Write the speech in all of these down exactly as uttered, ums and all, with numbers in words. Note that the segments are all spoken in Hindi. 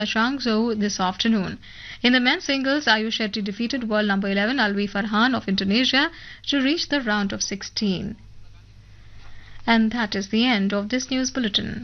Changzhou this afternoon. In the men's singles, Ayush Shetty defeated world number eleven Alvi Farhan of Indonesia to reach the round of sixteen. And that is the end of this news bulletin.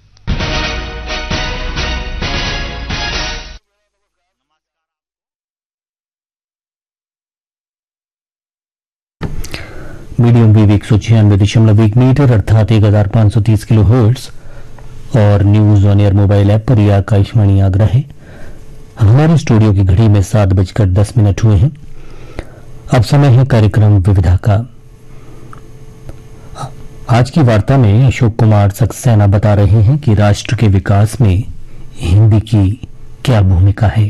Medium wave एक सौ छियानवे दशमलव एक मीटर अर्थात एक हजार पांच सौ तीस किलो हर्ट्ज और news on air mobile app पर यह आकाशवाणी आगरा है। हमारे स्टूडियो की घड़ी में सात बजकर दस मिनट हुए हैं। अब समय है कार्यक्रम विविधा का। आज की वार्ता में अशोक कुमार सक्सेना बता रहे हैं कि राष्ट्र के विकास में हिंदी की क्या भूमिका है।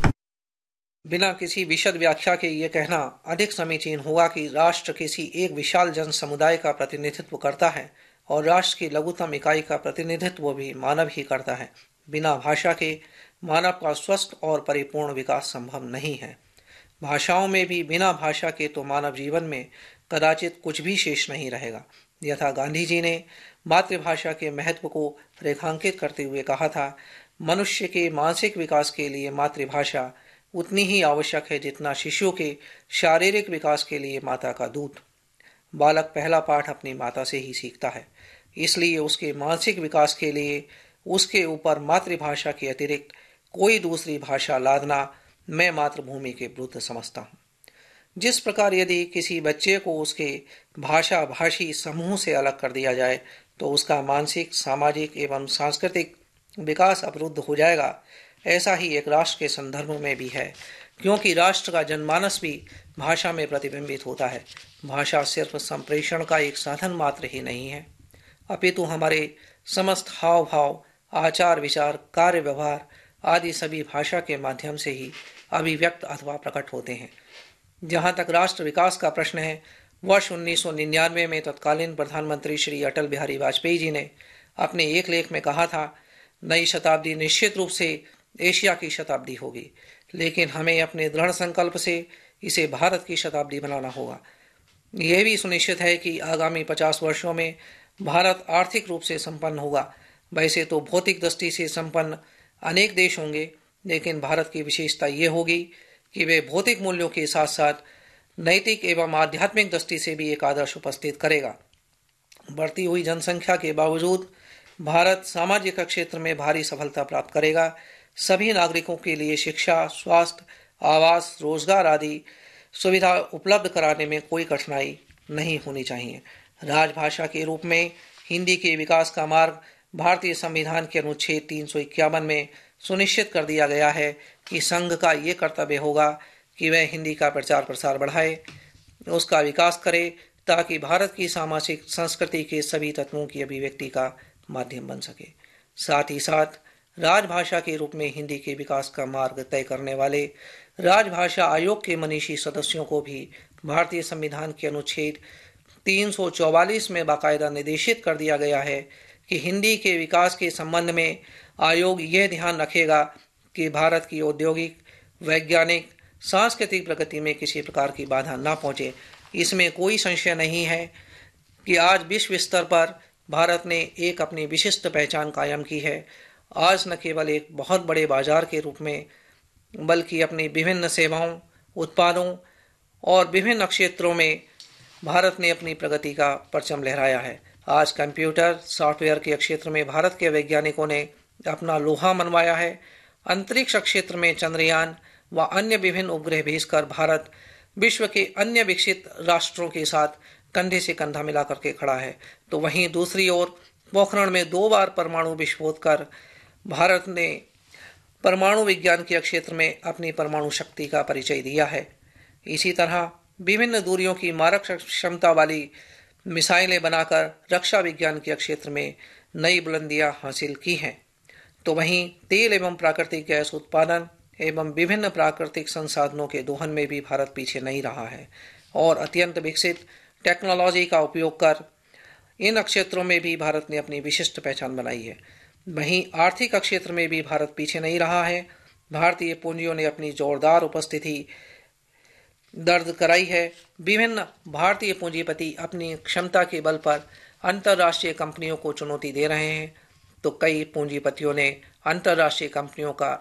बिना किसी विशद व्याख्या के ये कहना अधिक समीचीन होगा कि राष्ट्र किसी एक विशाल जन समुदाय का प्रतिनिधित्व करता है और राष्ट्र की लघुतम इकाई का प्रतिनिधित्व भी मानव ही करता है। बिना भाषा के मानव का स्वस्थ और परिपूर्ण विकास संभव नहीं है। भाषाओं में भी बिना भाषा के तो मानव जीवन में कदाचित कुछ भी शेष नहीं रहेगा। यथा गांधी जी ने मातृभाषा के महत्व को रेखांकित करते हुए कहा था, मनुष्य के मानसिक विकास के लिए मातृभाषा उतनी ही आवश्यक है जितना शिशु के शारीरिक विकास के लिए माता का दूध। बालक पहला पाठ अपनी माता से ही सीखता है, इसलिए उसके मानसिक विकास के लिए उसके ऊपर मातृभाषा के अतिरिक्त कोई दूसरी भाषा लादना मैं मातृभूमि के विरुद्ध समझता हूँ। जिस प्रकार यदि किसी बच्चे को उसके भाषा भाषी समूह से अलग कर दिया जाए तो उसका मानसिक, सामाजिक एवं सांस्कृतिक विकास अवरुद्ध हो जाएगा, ऐसा ही एक राष्ट्र के संदर्भ में भी है, क्योंकि राष्ट्र का जनमानस भी भाषा में प्रतिबिंबित होता है। भाषा सिर्फ संप्रेषण का एक साधन मात्र ही नहीं है, अपितु हमारे समस्त हाव भाव, आचार विचार, कार्य व्यवहार आदि सभी भाषा के माध्यम से ही अभिव्यक्त अथवा प्रकट होते हैं। जहाँ तक राष्ट्र विकास का प्रश्न है, वर्ष उन्नीस सौ निन्यानवे में तत्कालीन प्रधानमंत्री श्री अटल बिहारी वाजपेयी जी ने अपने एक लेख में कहा था, नई शताब्दी निश्चित रूप से एशिया की शताब्दी होगी, लेकिन हमें अपने दृढ़ संकल्प से इसे भारत की शताब्दी बनाना होगा। यह भी सुनिश्चित है कि आगामी पचास वर्षों में भारत आर्थिक रूप से संपन्न होगा। वैसे तो भौतिक दृष्टि से संपन्न अनेक देश होंगे, लेकिन भारत की विशेषता यह होगी कि वे भौतिक मूल्यों के साथ साथ नैतिक एवं आध्यात्मिक दृष्टि से भी एक आदर्श उपस्थित करेगा। बढ़ती हुई जनसंख्या के बावजूद भारत सामाजिक क्षेत्र में भारी सफलता प्राप्त करेगा। सभी नागरिकों के लिए शिक्षा, स्वास्थ्य, आवास, रोजगार आदि सुविधा उपलब्ध कराने में कोई कठिनाई नहीं होनी चाहिए। राजभाषा के रूप में हिंदी के विकास का मार्ग भारतीय संविधान के अनुच्छेद तीन सौ इक्यावन में सुनिश्चित कर दिया गया है कि संघ का ये कर्तव्य होगा कि वह हिंदी का प्रचार प्रसार बढ़ाए, उसका विकास करे, ताकि भारत की सामाजिक संस्कृति के सभी तत्वों की अभिव्यक्ति का माध्यम बन सके। साथ ही साथ राजभाषा के रूप में हिंदी के विकास का मार्ग तय करने वाले राजभाषा आयोग के मनीषी सदस्यों को भी भारतीय संविधान के अनुच्छेद तीन सौ चौवालीस में बाकायदा निर्देशित कर दिया गया है कि हिंदी के विकास के संबंध में आयोग यह ध्यान रखेगा कि भारत की औद्योगिक, वैज्ञानिक, सांस्कृतिक प्रगति में किसी प्रकार की बाधा न पहुंचे। इसमें कोई संशय नहीं है कि आज विश्व स्तर पर भारत ने एक अपनी विशिष्ट पहचान कायम की है। आज न केवल एक बहुत बड़े बाजार के रूप में, बल्कि अपनी विभिन्न सेवाओं, उत्पादों और विभिन्न क्षेत्रों में भारत ने अपनी प्रगति का परचम लहराया है। आज कंप्यूटर सॉफ्टवेयर के क्षेत्र में भारत के वैज्ञानिकों ने अपना लोहा मनवाया है। अंतरिक्ष क्षेत्र में चंद्रयान व अन्य विभिन्न उपग्रह भेजकर भारत विश्व के अन्य विकसित राष्ट्रों के साथ कंधे से कंधा मिला करके खड़ा है। तो वहीं दूसरी ओर पोखरण में दो बार परमाणु विस्फोट कर भारत ने परमाणु विज्ञान के क्षेत्र में अपनी परमाणु शक्ति का परिचय दिया है। इसी तरह विभिन्न दूरियों की मारक क्षमता वाली मिसाइलें बनाकर रक्षा विज्ञान के क्षेत्र में नई बुलंदियां हासिल की हैं। तो वहीं तेल एवं प्राकृतिक गैस उत्पादन एवं विभिन्न प्राकृतिक संसाधनों के दोहन में भी भारत पीछे नहीं रहा है और अत्यंत विकसित टेक्नोलॉजी का उपयोग कर इन क्षेत्रों में भी भारत ने अपनी विशिष्ट पहचान बनाई है। वहीं आर्थिक क्षेत्र में भी भारत पीछे नहीं रहा है। भारतीय पूंजियों ने अपनी जोरदार उपस्थिति दर्ज कराई है। विभिन्न भारतीय पूंजीपति अपनी क्षमता के बल पर अंतर्राष्ट्रीय कंपनियों को चुनौती दे रहे हैं तो कई पूंजीपतियों ने अंतर्राष्ट्रीय कंपनियों का